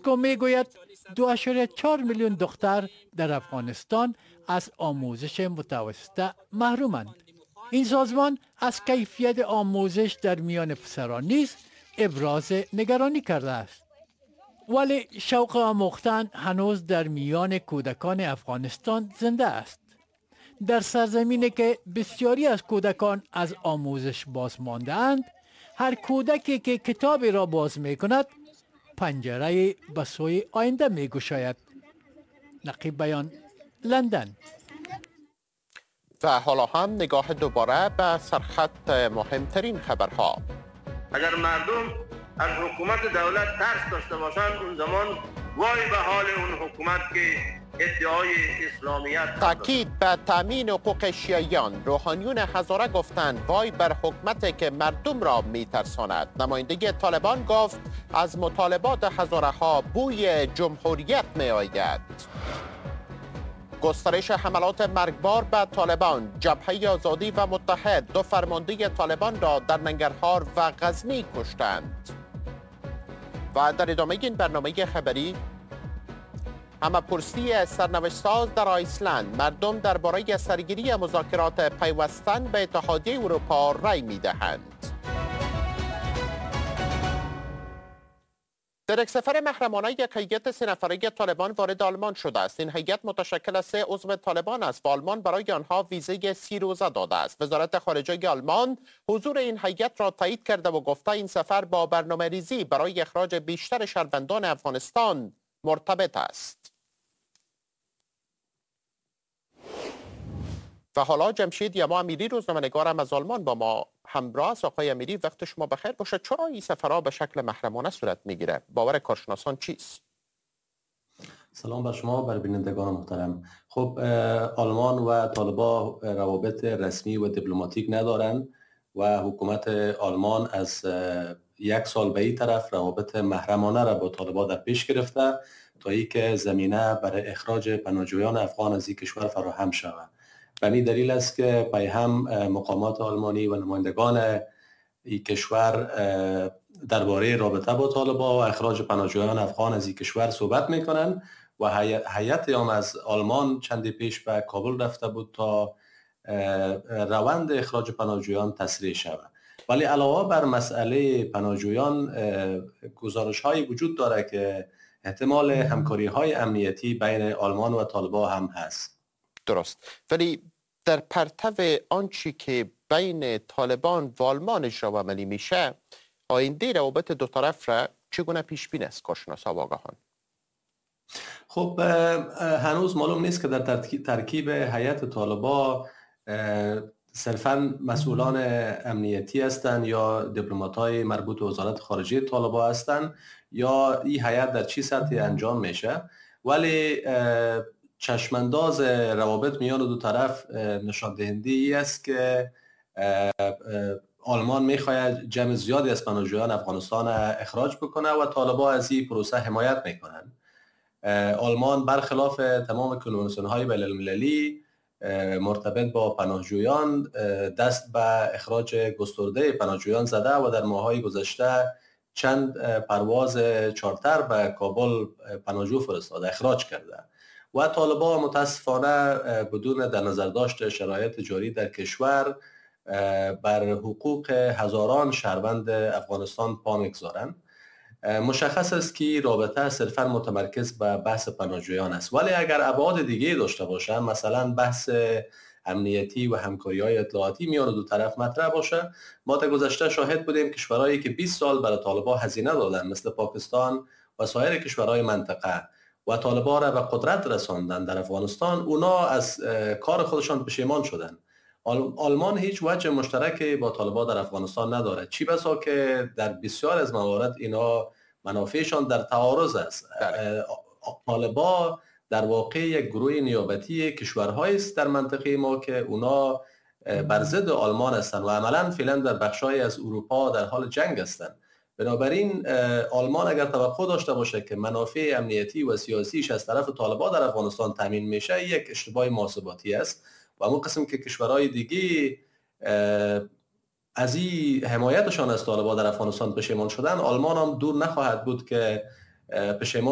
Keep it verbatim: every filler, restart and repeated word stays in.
یونسکو میگوید دو اشاره چهار میلیون دختر در افغانستان از آموزش متوسطه محرومند. این سازمان از کیفیت آموزش در میان پسران نیز ابراز نگرانی کرده است. ولی شوق آموختن هنوز در میان کودکان افغانستان زنده است. در سرزمینی که بسیاری از کودکان از آموزش باز مانده اند، هر کودکی که کتابی را باز می کند پنجره به سوی آینده می گشاید. نقیب بیان، لندن. و حالا هم نگاه دوباره به سرخط مهمترین خبرها. اگر مردم از حکومت دولت ترس داشته باشند، اون زمان وای به حال اون حکومت که ادعای اسلامیت تاکید به تامین حقوق شیعیان. روحانیون هزاره گفتند وای بر حکومتی که مردم را میترساند. نماینده طالبان گفت از مطالبات هزاره ها بوی جمهوریت می آید. گسترش حملات مرگبار به طالبان. جبهه آزادی و متحد دو فرمانده طالبان را در ننگرهار و غزنی کشتند. و در ادامه این برنامه خبری، همه پرسی سرنوشت‌ساز در آیسلند. مردم درباره سرگیری مذاکرات پیوستن به اتحادیه اروپا رأی می‌دهند. در یک سفر محرمانه یک هیئت سه نفره طالبان وارد آلمان شده است. این هیئت متشکل از سه عضو طالبان است و آلمان برای آنها ویزه سی روزه داده است. وزارت خارجه آلمان حضور این هیئت را تایید کرده و گفته این سفر با برنامه ریزی برای اخراج بیشتر شهروندان افغانستان مرتبط است. و حالا جمشید یما امیری، روزنامه‌نگارم از آلمان، با ما همراه است. آقای امیری، وقت شما بخیر باشه. چرا این سفرها به شکل محرمانه صورت میگیره؟ باور کارشناسان چیست؟ سلام بر شما، بر بینندگان محترم. خب آلمان و طالبان روابط رسمی و دیپلماتیک ندارند و حکومت آلمان از یک سال به این طرف روابط محرمانه را با طالبان در پیش گرفته تا اینکه زمینه برای اخراج پناهجویان افغان از این کشور فراهم شود. و این دلیل است که پای هم مقامات آلمانی و نمایندگان این کشور درباره رابطه با طالبان و اخراج پناهجویان افغان از این کشور صحبت میکنن و هیئت هم از آلمان چندی پیش به کابل رفته بود تا روند اخراج پناهجویان تسریع شود. ولی علاوه بر مسئله پناهجویان گزارش هایی وجود داره که احتمال همکاری های امنیتی بین آلمان و طالبان هم هست. درست. ولی در پرتو آنچه که بین طالبان و آلمان اجرا و عملی میشه، آینده روابط دو طرف را چگونه پیش بینی است کارشناسان و آگاهان؟ خب هنوز معلوم نیست که در ترکیب هیئت طالبان صرفاً مسئولان امنیتی هستند یا دیپلمات‌های مربوط به وزارت خارجه طالبان هستند یا این هیئت در چی سطحی انجام میشه. ولی چشمانداز روابط میان دو طرف نشان دهنده ای است که آلمان میخواهد جمع زیادی از پناهجویان افغانستان اخراج بکنه و طالبان از این پروسه حمایت میکنند. آلمان برخلاف تمام کنوانسیون های بین المللی مرتبط با پناهجویان دست به اخراج گسترده پناهجویان زده و در ماه‌های گذشته چند پرواز چارتر به کابل پناهجو فرستاده، اخراج کرده و طالبان متاسفانه بدون در نظر داشت شرایط جاری در کشور بر حقوق هزاران شهروند افغانستان پا میگذارند. مشخص است که رابطه صرفا متمرکز به بحث پناهجویان است، ولی اگر ابعاد دیگه داشته باشه، مثلا بحث امنیتی و همکاری‌های اطلاعاتی میان دو طرف مطرح باشه، ما در گذشته شاهد بودیم کشورهایی که بیست سال برای طالبان هزینه دادن مثل پاکستان و سایر کشورهای منطقه و طالبان را به قدرت رساندن در افغانستان، اونا از کار خودشان پشیمان شدن. آلمان هیچ وجه مشترک با طالبان در افغانستان نداره، چی بسا که در بسیار از موارد اینا منافعشان در تعارض است. طالبان در واقع یک گروه نیابتی کشورهایی است در منطقه ما که اونا بر ضد آلمان هستند و عملا فعلا در بخشای از اروپا در حال جنگ هستند. بنابراین آلمان اگر توقع داشته باشه که منافع امنیتی و سیاسیش از طرف طالبان در افغانستان تامین میشه، یک اشتباه محاسباتی است و همون قسم که کشورهای دیگه از این حمایتشان از طالبان در افغانستان پشیمان شدن، آلمان هم دور نخواهد بود که پشیمان